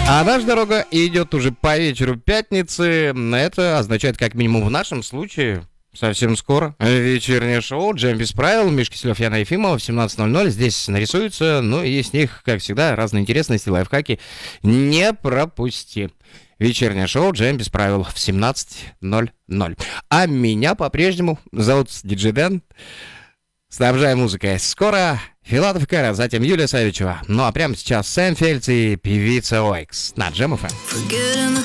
А наша дорога идет уже по вечеру пятницы. Это означает, как минимум в нашем случае, совсем скоро вечернее шоу «Джем без правил». Миш Киселев, Яна Ефимова в 17:00. Здесь нарисуются, ну и с них, как всегда, разные интересности, лайфхаки. Не пропусти. Вечернее шоу «Джем без правил» в 17:00. А меня по-прежнему зовут Диджей Дэн. Снабжаем музыкой. Скоро Филатов и Кэра, затем Юлия Савичева. Ну а прямо сейчас Сэм Фельдс и певица Ойкс на Джем ФМ.